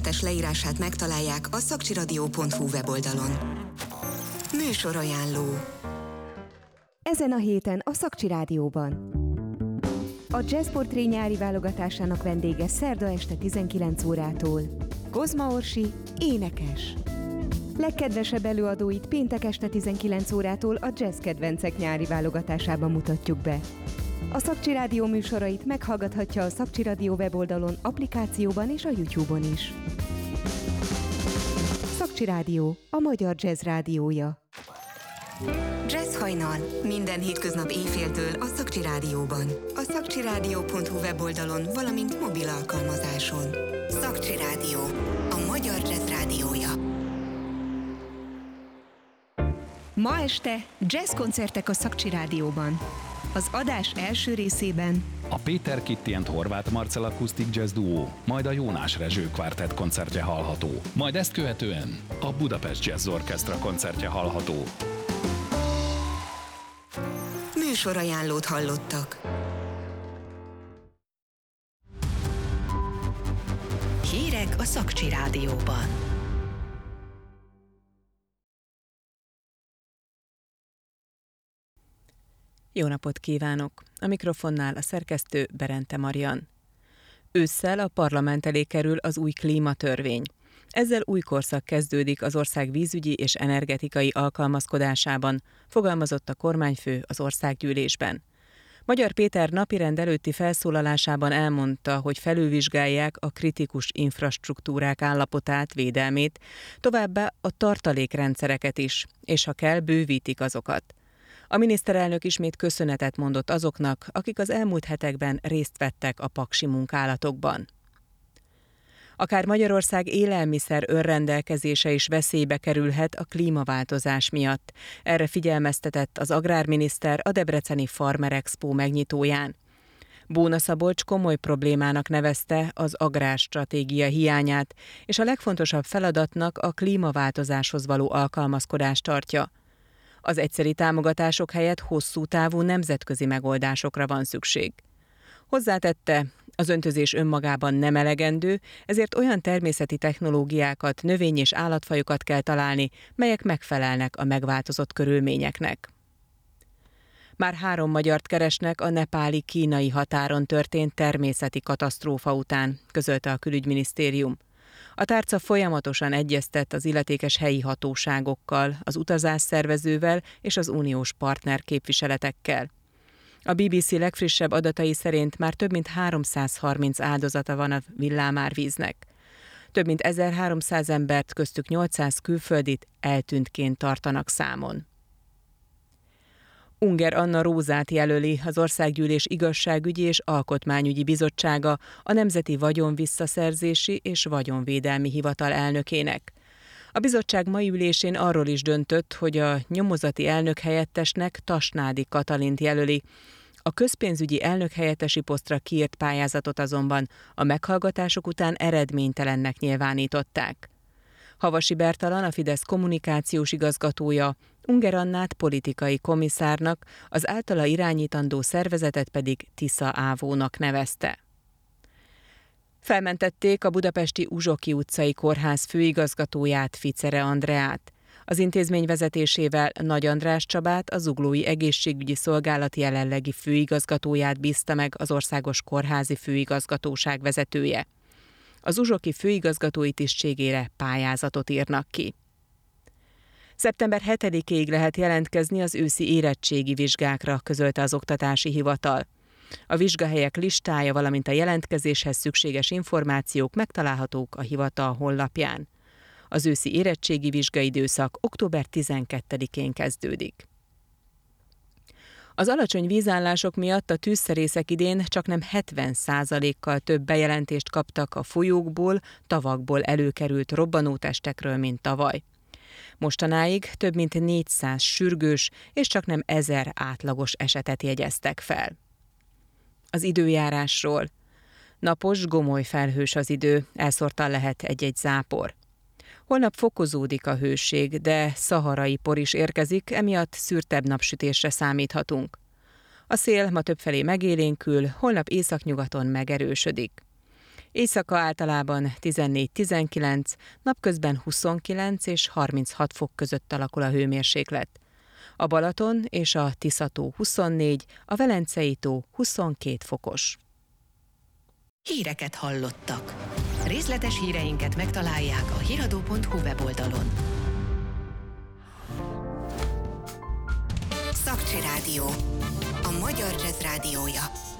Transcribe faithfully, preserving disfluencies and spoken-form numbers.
leírását megtalálják a szakcsiradio pont hu weboldalon. Műsorajánló. Ezen a héten a Szakcsi Rádióban. A Jazzportré nyári válogatásának vendége szerda este tizenkilenc órától. Kozma Orsi, énekes. Legkedvesebb előadóit péntek este tizenkilenc órától a Jazz Kedvencek nyári válogatásában mutatjuk be. A Szakcsi Rádió műsorait meghallgathatja a Szakcsi Rádió weboldalon, applikációban és a YouTube-on is. Szakcsi Rádió, a magyar jazz rádiója. Jazz hajnal. Minden hétköznap éjféltől a Szakcsi Rádióban. A szakcsiradio pont hu weboldalon, valamint mobil alkalmazáson. Szakcsi Rádió, a magyar jazz rádiója. Ma este jazz koncertek a Szakcsi Rádióban. Az adás első részében a Péter Kitty and Horváth Marcell Acoustic Jazz Duo, majd a Jónás Rezső Quartet koncertje hallható. Majd ezt követően a Budapest Jazz Orchestra koncertje hallható. Műsorajánlót hallottak. Hírek a Szakcsi Rádióban. Jó napot kívánok! A mikrofonnál a szerkesztő Berente Marian. Ősszel a parlament elé kerül az új klímatörvény. Ezzel új korszak kezdődik az ország vízügyi és energetikai alkalmazkodásában, fogalmazott a kormányfő az országgyűlésben. Magyar Péter napirend előtti felszólalásában elmondta, hogy felülvizsgálják a kritikus infrastruktúrák állapotát, védelmét, továbbá a tartalékrendszereket is, és ha kell, bővítik azokat. A miniszterelnök ismét köszönetet mondott azoknak, akik az elmúlt hetekben részt vettek a paksi munkálatokban. Akár Magyarország élelmiszer önrendelkezése is veszélybe kerülhet a klímaváltozás miatt. Erre figyelmeztetett az agrárminiszter a debreceni Farmer Expo megnyitóján. Bóna Szabolcs komoly problémának nevezte az agrárstratégia hiányát, és a legfontosabb feladatnak a klímaváltozáshoz való alkalmazkodást tartja. Az egyszeri támogatások helyett hosszú távú nemzetközi megoldásokra van szükség. Hozzátette, az öntözés önmagában nem elegendő, ezért olyan természeti technológiákat, növény- és állatfajokat kell találni, melyek megfelelnek a megváltozott körülményeknek. Már három magyart keresnek a nepáli-kínai határon történt természeti katasztrófa után, közölte a külügyminisztérium. A tárca folyamatosan egyeztet az illetékes helyi hatóságokkal, az utazásszervezővel és az uniós partner képviseletekkel. A bé bé cé legfrissebb adatai szerint már több mint háromszázharminc áldozata van a villámárvíznek. Több mint ezerháromszáz embert, köztük nyolcszáz külföldit eltűntként tartanak számon. Unger Anna Rózát jelöli az Országgyűlés Igazságügyi és Alkotmányügyi Bizottsága a Nemzeti Vagyonvisszaszerzési és Vagyonvédelmi Hivatal elnökének. A bizottság mai ülésén arról is döntött, hogy a nyomozati elnökhelyettesnek Tasnádi Katalint jelöli. A közpénzügyi elnökhelyettesi posztra kiírt pályázatot azonban a meghallgatások után eredménytelennek nyilvánították. Havasi Bertalan, a Fidesz kommunikációs igazgatója, Unger Annát politikai komisszárnak, az általa irányítandó szervezetet pedig Tisza Ávónak nevezte. Felmentették a budapesti Uzsoki utcai kórház főigazgatóját, Ficere Andreát. Az intézmény vezetésével Nagy András Csabát, a Zuglói Egészségügyi Szolgálat jelenlegi főigazgatóját bízta meg az Országos Kórházi Főigazgatóság vezetője. Az uzsoki főigazgatói tisztségére pályázatot írnak ki. szeptember hetedikéig lehet jelentkezni az őszi érettségi vizsgákra, közölte az Oktatási Hivatal. A vizsgahelyek listája, valamint a jelentkezéshez szükséges információk megtalálhatók a hivatal honlapján. Az őszi érettségi vizsgaidőszak október tizenkettedikén kezdődik. Az alacsony vízállások miatt a tűzszerészek idén csaknem hetven százalékkal több bejelentést kaptak a folyókból, tavakból előkerült robbanótestekről, mint tavaly. Mostanáig több mint négyszáz sürgős és csaknem ezer átlagos esetet jegyeztek fel. Az időjárásról. Napos, gomoly felhős az idő, elszórtan lehet egy-egy zápor. Holnap fokozódik a hőség, de szaharai por is érkezik, emiatt szürtebb napsütésre számíthatunk. A szél ma többfelé megélénkül, holnap északnyugaton megerősödik. Éjszaka általában tizennégy-tizenkilenc, napközben huszonkilenc és harminchat fok között alakul a hőmérséklet. A Balaton és a Tisza-tó huszonnégy, a Velencei-tó huszonkét fokos. Híreket hallottak. Részletes híreinket megtalálják a híradó pont hu weboldalon. Szakcsi Rádió, a magyar jazz rádiója.